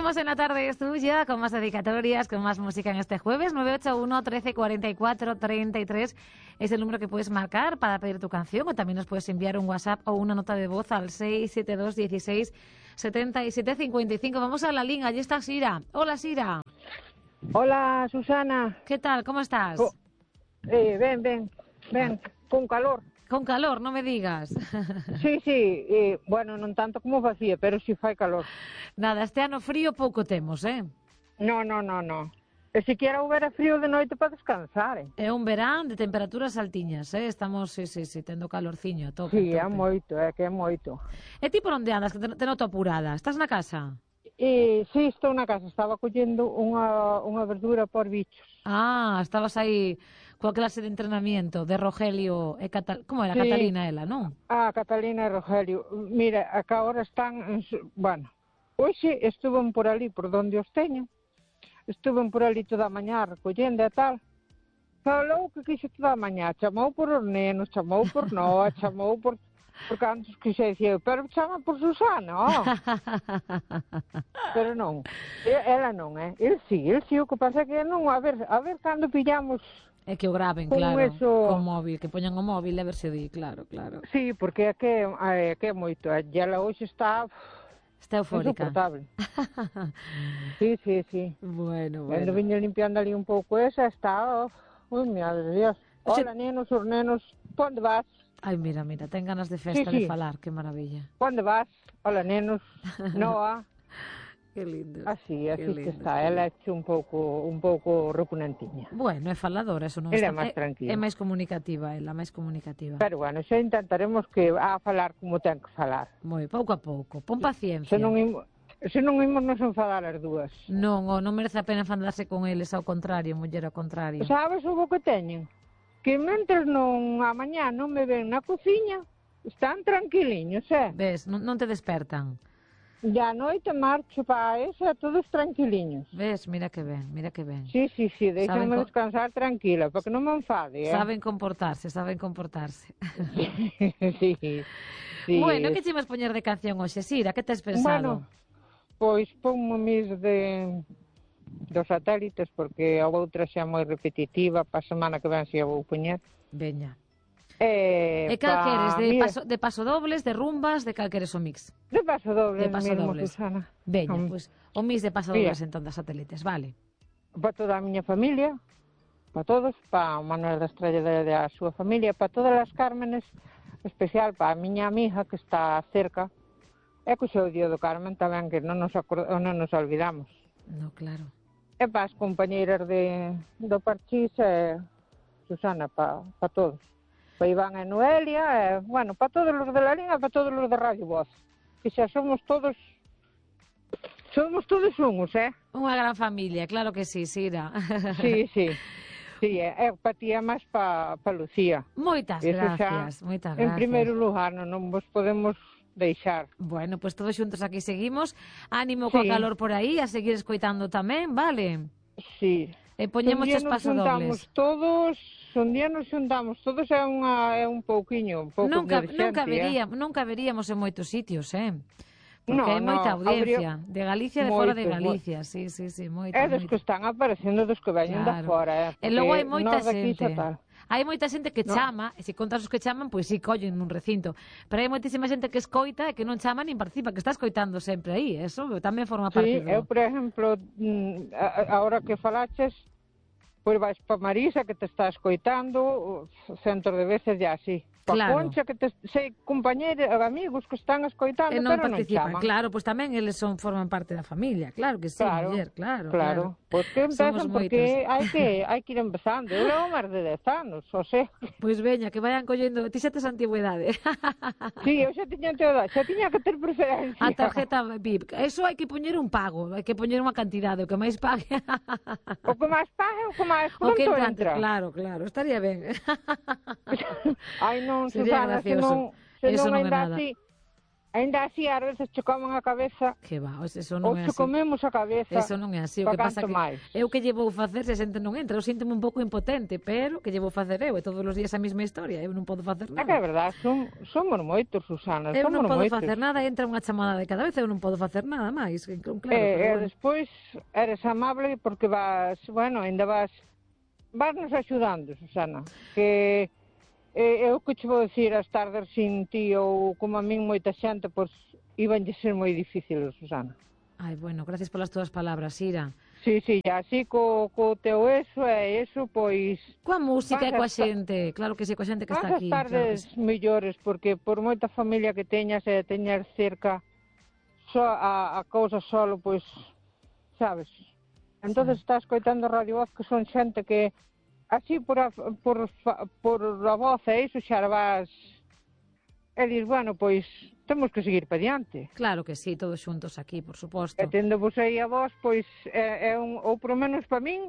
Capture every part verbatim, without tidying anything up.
Seguimos en La Tarde es Tuya, con más dedicatorias, con más música en este jueves. Nueve ocho uno, trece, cuarenta y cuatro, treinta y tres es el número que puedes marcar para pedir tu canción, o también nos puedes enviar un WhatsApp o una nota de voz al seis siete dos, dieciséis, setenta y siete, cincuenta y cinco. Vamos a la línea, allí está Sira. Hola, Sira. Hola, Susana. ¿Qué tal? ¿Cómo estás? Oh, eh, ven, ven, ven, con calor. Con calor, no me digas. Sí, sí, eh, bueno, non tanto como facía, pero si fai calor. Nada, este ano frío pouco temos, eh? No, no, no, no. E siquiera houbera frío de noite para descansar, eh? É un verán de temperaturas altiñas, eh? Estamos, sí, sí, sí, tendo calorciño, a tope, Sí, a é tope. moito, é que é moito. E ti por onde andas, que te, te noto apurada? Estás na casa? E sí, estou na casa, estaba collendo unha, unha verdura por bichos. Ah, estabas aí coa clase de entrenamiento de Rogelio e Catalina. Como era? Sí. Catalina ela, non? Ah, Catalina e Rogelio. Mira, acá ahora están, en su... bueno, hoxe estuven por ali, por donde os teño. Estuven por ali toda a mañá recollendo e tal. Falou que quixo toda a mañá, chamou por os nenos, chamou por nós, chamou por... por cantos que xe dicía, pero chama por Susana, oh. Pero non, ela non, eh? El sí, el sí, o que pasa é que non, a ver, a ver cando pillamos... É que o graven, con claro, eso... con móvil, que poñan o móvil e ver se di, claro, claro. Sí, porque é que é que é moito, e ela hoxe está... Está eufórica. Insoportable. Sí, sí, sí. Bueno, bueno. Cando viño limpiando ali un pouco esa, está... Oh, ui, madre de Dios. Hola, nenos, os nenos, onde vas? Ai, mira, mira, ten ganas de festa, sí, sí. de falar, que maravilla. Onde vas? Hola, nenos, Noa. Que lindo. Así, así lindo, que está. Ela é un pouco un pouco recunantiña. Bueno, é faladora, eso non ela está... é máis tranquila. É, é máis comunicativa, ela, máis comunicativa. Pero bueno, xa intentaremos que a falar como ten que falar. Moi, pouco a pouco, pon paciencia. Se non imos, se non imos nos enfadar as dúas. Non, o non merece a pena enfadarse con eles, ao contrario, muller, ao contrario. Sabes o bo que teñen? Que mentres non a mañá non me ven na cociña, están tranquiliños, eh? Ves, non, non te despertan. E a noite marcho para esa, todos tranquiliños. Ves, mira que ben, mira que ben. Sí, sí, sí, déxame Saben descansar tranquila, porque non me enfade, eh? Saben comportarse, saben comportarse. Sí, sí. Bueno, que che vas poñer de canción hoxe, Sira? Que tes pensado? Bueno, pois ponmo mis de dos satélites, porque a outra xa é moi repetitiva, para a semana que ven xa vou poñer. Veña. Eh, E cal pa... queres? De mira, paso, de paso dobles, de rumbas, de cal queres o mix? de paso doble, De paso mesmo, dobles. Susana. Veña, Um, pois pues, o mix de paso mira. dobles entón das satélites, vale. Para toda a miña familia, para todos, para o Manuel da Estrella da, da súa familia, para todas as Cármenes, especial para a miña amiga que está cerca, e que o día do Carmen tamén, que non nos, acord... non nos olvidamos. No, claro. E para as compañeiras de, do Parchís, e Susana, para pa todos. Para Iván e Noelia, e, bueno, para todos os de la Liga, para todos os de Radio Voz. Que xa somos todos, somos todos unhos, eh? Unha gran familia, claro que sí, Sira. Sí, sí. Sí, é, é para ti, é máis para pa Lucía. Moitas Eso gracias, xa, moitas en gracias. primeiro lugar, non, non vos podemos deixar. Bueno, pois pues todos xuntos aquí seguimos. Ánimo Sí. coa calor por aí, a seguir escoitando tamén, vale? Sí. E poñemos os pasodobles. Todos, un día nos xuntamos todos, é unha é un pouquiño, un pouco Nunca, de xente, nunca, eh? veríamos, nunca veríamos en moitos sitios, eh? Porque No, hai moita no, audiencia, habría... de Galicia e de fora de Moitos, Galicia, sí, sí, sí, moita, É dos moita. que están aparecendo, dos que veñen Claro. da fora, eh? E logo hai Porque moita nós daqui xa xente. tal. Hai moita xente que No. chama, e se contas os que chaman, pois sí, collen nun recinto. Pero hai moitísima xente que escoita e que non chama nin participa, que está escoitando sempre aí. Eso tamén forma parte Sí, do... eu, por exemplo, mm, a, a hora que falaches, pois vais pa Marisa, que te está escoitando, centros de veces ya así. Pa Claro. Concha, que te, sei, compañeros, amigos que están escoitando, E non pero non participan. chaman. Claro, pois tamén eles son forman parte da familia. Claro que sí, Claro, muller, claro. Claro, pois que Somos empezan porque moitos. hai que hai que ir empezando. Eu levo máis de dez anos, o sea. Pois veña, que vayan collendo... Ti xa tes antigüedade. Sí, eu xa tiña toda, xa tiña que ter preferencia. A tarjeta V I P. Eso hai que poñer un pago, hai que poñer unha cantidade, o que máis pague. O que máis pague, o que máis O pronto que entra, entra. claro, claro, estaría ben. Ai non, Sería Susana, se gracioso. non, se Eso non non é ainda nada. así, Ainda así, ás veces che comen a cabeza, Que va, eso ou non é che así. comemos a cabeza, Eso non é así, o pa que pasa canto que máis. eu que lle vou facer se a xente non entra, eu síntome un pouco impotente, pero que lle vou facer eu, e todos os días a mesma historia, eu non podo facer É que é nada. verdade, som, somos moitos, Susana, Eu non somos podo moitos. facer nada, entra unha chamada de cada vez, eu non podo facer nada máis, que- claro, E, e pero bueno. despois eres amable porque vas, bueno, ainda vas, vas nos axudando, Susana, que eh, eu que che vou dicir as tardes sin ti ou como a min moita xente, pois iban de ser moi difíciles, Susana. Ai, bueno, gracias polas túas palabras, Ira. Sí, sí, así co, co teu eso e eso, pois Coa música e Vas a coa esta- xente, claro que sí, coa xente que vas está a aquí. estar Claro que sí. mellores, porque por moita familia que teñas e teñas cerca, só a, a cousa solo, pois, sabes? Entonces Sí. estás coitando Radio Voz, que son xente que así por a, por, fa- por a voz e iso xa vas e dis, bueno, pois temos que seguir pa diante. Claro que sí, todos xuntos aquí, por suposto. E tendo vos aí a vos, pois é, é un, ou por menos pa min,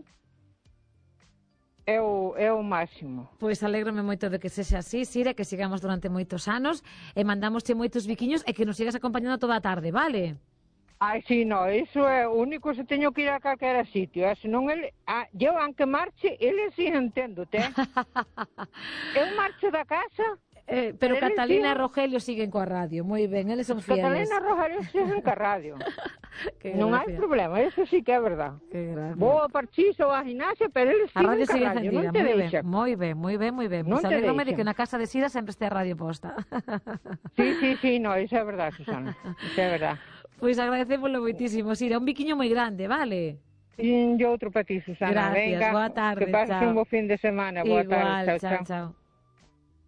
é o, é o máximo. Pois alégrome moito de que sexa así, Sira, que sigamos durante moitos anos e mandamosche moitos biquiños e que nos sigas acompañando toda a tarde, vale? Ai, si, no, iso é o único se teño que ir a calquera sitio, eh? Senón ele, ah, eu aunque marche, ele si entendo, te? Eu marcho da casa, Eh, pero Pero eles Catalina e siguen- Rogelio siguen coa radio, moi ben, eles son fieles. Catalina Rojario siguen ca radio. Que Non hai gracia, problema, eso sí que é verdad. que gracia. Vou a parchís ou a gimnasia, pero eles A siguen radio ca sigue radio, encendida, non te moi ben, deixan. moi ben, moi ben, moi ben. Non Pois te alégrome de deixan. que na casa de Sira sempre este a radio posta. Sí, sí, sí, no, eso é verdad, Susana, eso é verdad. Pois agradecémoslo moitísimo, Sira, un biquiño moi grande, vale? E outro para ti, Susana, Gracias, venga, boa tarde, que pases chao. un bo fin de semana, boa Igual, tarde, chao, chao, chao. chao.